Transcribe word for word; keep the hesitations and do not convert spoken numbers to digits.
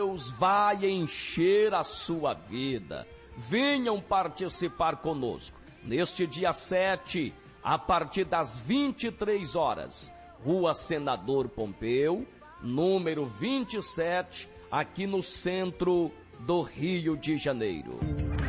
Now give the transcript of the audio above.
Deus vai encher a sua vida. Venham participar conosco neste dia sete, a partir das vinte e três horas, Rua Senador Pompeu, número vinte e sete, aqui no centro do Rio de Janeiro.